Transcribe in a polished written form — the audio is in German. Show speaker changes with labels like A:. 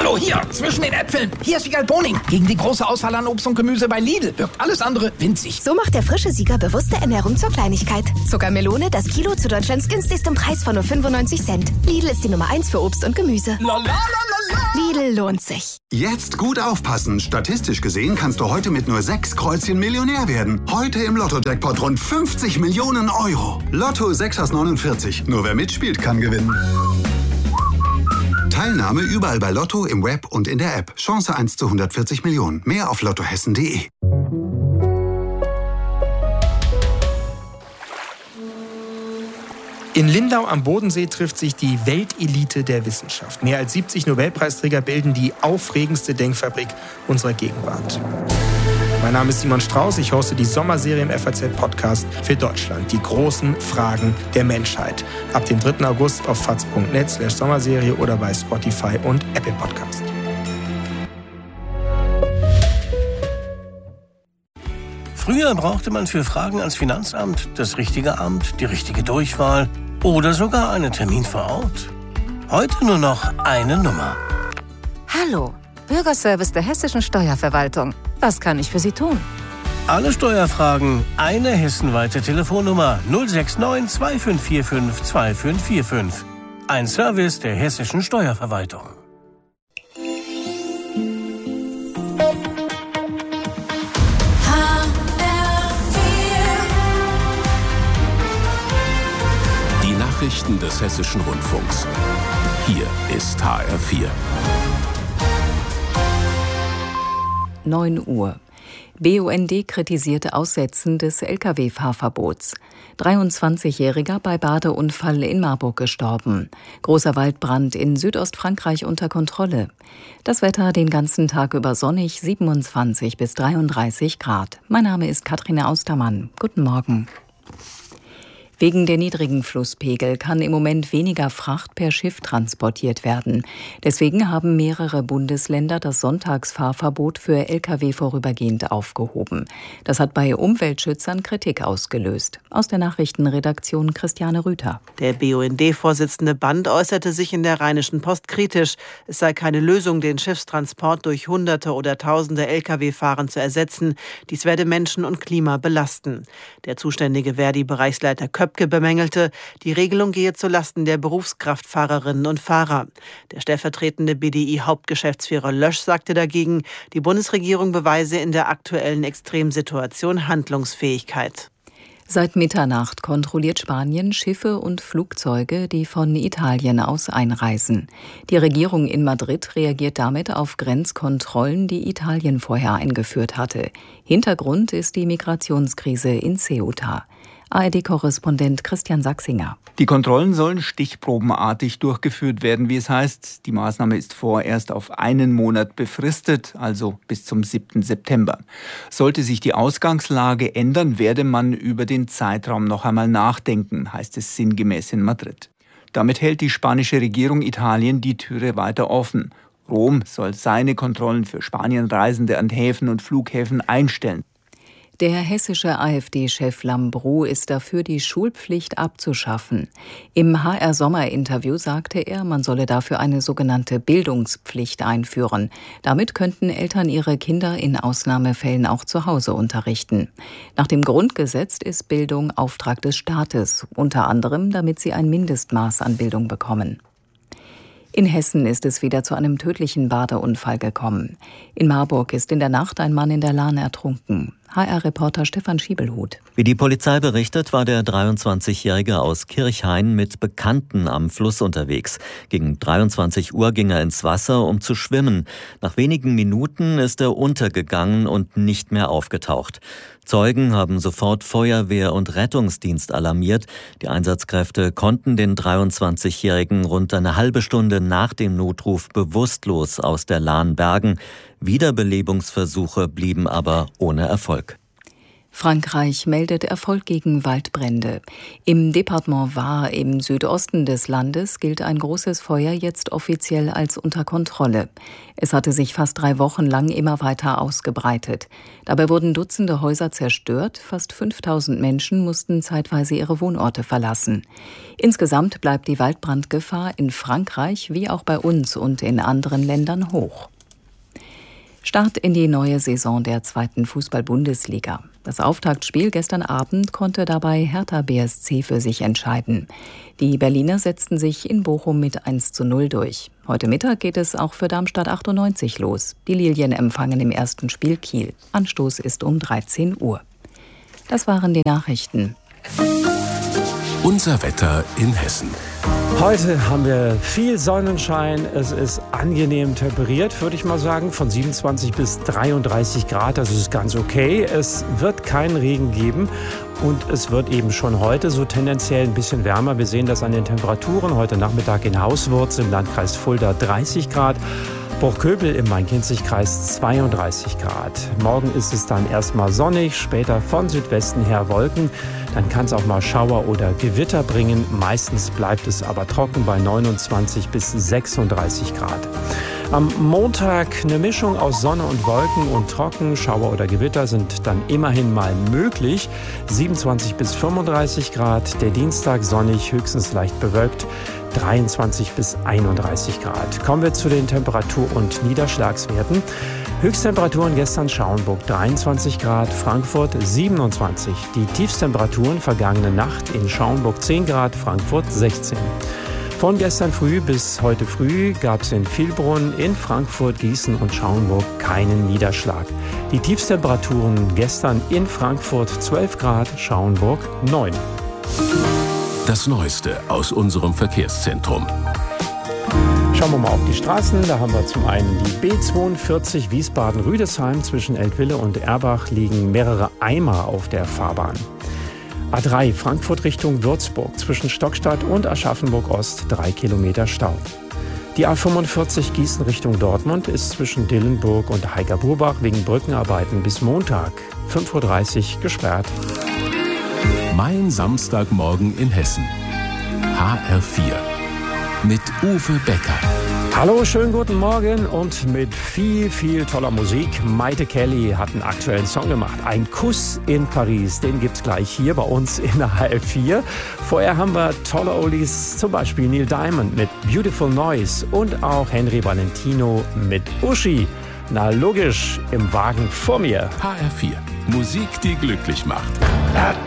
A: Hallo, hier, zwischen den Äpfeln. Hier ist Wiegald Boning. Gegen die große Auswahl an Obst und Gemüse bei Lidl wirkt alles andere winzig.
B: So macht der frische Sieger bewusste Ernährung zur Kleinigkeit. Zuckermelone, das Kilo zu Deutschlands günstigstem Preis von nur 95 Cent. Lidl ist die Nummer 1 für Obst und Gemüse. Lidl lohnt sich.
C: Jetzt gut aufpassen. Statistisch gesehen kannst du heute mit nur 6 Kreuzchen Millionär werden. Heute im Lotto-Jackpot rund 50 Millionen Euro. Lotto 6 aus 49. Nur wer mitspielt, kann gewinnen. Teilnahme überall bei Lotto, im Web und in der App. Chance 1 zu 140 Millionen. Mehr auf lottohessen.de.
D: In Lindau am Bodensee trifft sich die Weltelite der Wissenschaft. Mehr als 70 Nobelpreisträger bilden die aufregendste Denkfabrik unserer Gegenwart. Mein Name ist Simon Strauß, ich hoste die Sommerserie im FAZ-Podcast für Deutschland. Die großen Fragen der Menschheit. Ab dem 3. August auf faz.net/Sommerserie oder bei Spotify und Apple Podcast.
E: Früher brauchte man für Fragen ans Finanzamt das richtige Amt, die richtige Durchwahl oder sogar einen Termin vor Ort. Heute nur noch eine Nummer.
F: Hallo, Bürgerservice der Hessischen Steuerverwaltung. Was kann ich für Sie tun?
E: Alle Steuerfragen, eine hessenweite Telefonnummer 069 2545 2545. Ein Service der Hessischen Steuerverwaltung.
G: Die Nachrichten des Hessischen Rundfunks. Hier ist HR4.
H: 9 Uhr. BUND kritisierte Aussetzen des Lkw-Fahrverbots. 23-Jähriger bei Badeunfall in Marburg gestorben. Großer Waldbrand in Südostfrankreich unter Kontrolle. Das Wetter den ganzen Tag über sonnig, 27 bis 33 Grad. Mein Name ist Katrin Austermann. Guten Morgen. Wegen der niedrigen Flusspegel kann im Moment weniger Fracht per Schiff transportiert werden. Deswegen haben mehrere Bundesländer das Sonntagsfahrverbot für Lkw vorübergehend aufgehoben. Das hat bei Umweltschützern Kritik ausgelöst. Aus der Nachrichtenredaktion Christiane Rüther.
I: Der BUND-Vorsitzende Band äußerte sich in der Rheinischen Post kritisch. Es sei keine Lösung, den Schiffstransport durch Hunderte oder Tausende Lkw-Fahrern zu ersetzen. Dies werde Menschen und Klima belasten. Der zuständige Verdi-Bereichsleiter Köpke bemängelte, die Regelung gehe zulasten der Berufskraftfahrerinnen und Fahrer. Der stellvertretende BDI-Hauptgeschäftsführer Lösch sagte dagegen, die Bundesregierung beweise in der aktuellen Extremsituation Handlungsfähigkeit.
H: Seit Mitternacht kontrolliert Spanien Schiffe und Flugzeuge, die von Italien aus einreisen. Die Regierung in Madrid reagiert damit auf Grenzkontrollen, die Italien vorher eingeführt hatte. Hintergrund ist die Migrationskrise in Ceuta. ARD-Korrespondent Christian Sachsinger.
J: Die Kontrollen sollen stichprobenartig durchgeführt werden, wie es heißt. Die Maßnahme ist vorerst auf einen Monat befristet, also bis zum 7. September. Sollte sich die Ausgangslage ändern, werde man über den Zeitraum noch einmal nachdenken, heißt es sinngemäß in Madrid. Damit hält die spanische Regierung Italien die Türe weiter offen. Rom soll seine Kontrollen für Spanienreisende an Häfen und Flughäfen einstellen.
H: Der hessische AfD-Chef Lambrou ist dafür, die Schulpflicht abzuschaffen. Im HR-Sommer-Interview sagte er, man solle dafür eine sogenannte Bildungspflicht einführen. Damit könnten Eltern ihre Kinder in Ausnahmefällen auch zu Hause unterrichten. Nach dem Grundgesetz ist Bildung Auftrag des Staates, unter anderem, damit sie ein Mindestmaß an Bildung bekommen. In Hessen ist es wieder zu einem tödlichen Badeunfall gekommen. In Marburg ist in der Nacht ein Mann in der Lahn ertrunken. HR-Reporter Stefan Schiebelhut.
K: Wie die Polizei berichtet, war der 23-Jährige aus Kirchhain mit Bekannten am Fluss unterwegs. Gegen 23 Uhr ging er ins Wasser, um zu schwimmen. Nach wenigen Minuten ist er untergegangen und nicht mehr aufgetaucht. Zeugen haben sofort Feuerwehr und Rettungsdienst alarmiert. Die Einsatzkräfte konnten den 23-Jährigen rund eine halbe Stunde nach dem Notruf bewusstlos aus der Lahn bergen. Wiederbelebungsversuche blieben aber ohne Erfolg.
H: Frankreich meldet Erfolg gegen Waldbrände. Im Departement Var im Südosten des Landes gilt ein großes Feuer jetzt offiziell als unter Kontrolle. Es hatte sich fast 3 Wochen lang immer weiter ausgebreitet. Dabei wurden Dutzende Häuser zerstört, fast 5000 Menschen mussten zeitweise ihre Wohnorte verlassen. Insgesamt bleibt die Waldbrandgefahr in Frankreich wie auch bei uns und in anderen Ländern hoch. Start in die neue Saison der 2. Fußball-Bundesliga. Das Auftaktspiel gestern Abend konnte dabei Hertha BSC für sich entscheiden. Die Berliner setzten sich in Bochum mit 1:0 durch. Heute Mittag geht es auch für Darmstadt 98 los. Die Lilien empfangen im ersten Spiel Kiel. Anstoß ist um 13 Uhr. Das waren die Nachrichten.
G: Unser Wetter in Hessen.
L: Heute haben wir viel Sonnenschein. Es ist angenehm temperiert, würde ich mal sagen, von 27 bis 33 Grad. Das ist ganz okay. Es wird keinen Regen geben und es wird eben schon heute so tendenziell ein bisschen wärmer. Wir sehen das an den Temperaturen. Heute Nachmittag in Hauswurz im Landkreis Fulda 30 Grad. Burgköbel im Main-Kinzig-Kreis 32 Grad. Morgen ist es dann erstmal sonnig, später von Südwesten her Wolken. Dann kann es auch mal Schauer oder Gewitter bringen. Meistens bleibt es aber trocken bei 29 bis 36 Grad. Am Montag eine Mischung aus Sonne und Wolken und trocken. Schauer oder Gewitter sind dann immerhin mal möglich. 27 bis 35 Grad. Der Dienstag sonnig, höchstens leicht bewölkt. 23 bis 31 Grad. Kommen wir zu den Temperatur- und Niederschlagswerten. Höchsttemperaturen gestern Schauenburg 23 Grad, Frankfurt 27. Die Tiefstemperaturen vergangene Nacht in Schauenburg 10 Grad, Frankfurt 16. Von gestern früh bis heute früh gab es in Vilbrunn, in Frankfurt, Gießen und Schauenburg keinen Niederschlag. Die Tiefstemperaturen gestern in Frankfurt 12 Grad, Schauenburg 9.
G: Das Neueste aus unserem Verkehrszentrum.
L: Schauen wir mal auf die Straßen. Da haben wir zum einen die B42 Wiesbaden-Rüdesheim. Zwischen Eltville und Erbach liegen mehrere Eimer auf der Fahrbahn. A3 Frankfurt Richtung Würzburg. Zwischen Stockstadt und Aschaffenburg-Ost 3 Kilometer Stau. Die A45 Gießen Richtung Dortmund ist zwischen Dillenburg und Heiger-Burbach wegen Brückenarbeiten bis Montag 5:30 Uhr gesperrt.
G: Mein Samstagmorgen in Hessen. HR4 mit Uwe Becker.
L: Hallo, schönen guten Morgen und mit viel, viel toller Musik. Maite Kelly hat einen aktuellen Song gemacht. Ein Kuss in Paris, den gibt's gleich hier bei uns in der HR4. Vorher haben wir tolle Oldies, zum Beispiel Neil Diamond mit Beautiful Noise und auch Henry Valentino mit Uschi. Na logisch, im Wagen vor mir.
G: HR4, Musik, die glücklich macht.